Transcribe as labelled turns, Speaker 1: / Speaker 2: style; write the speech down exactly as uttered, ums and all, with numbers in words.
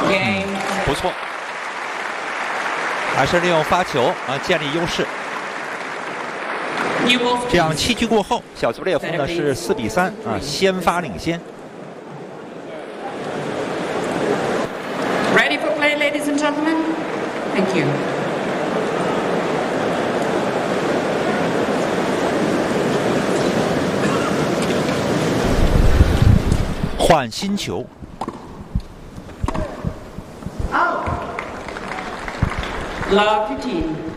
Speaker 1: 嗯，不错，还是利用发球啊建立优势。这样七局过后，小兹布列夫呢是四比三啊，先发领先。
Speaker 2: Ready for play, ladies and gentlemen? Thank you.
Speaker 1: 换新球。
Speaker 2: Out. Love fifteen.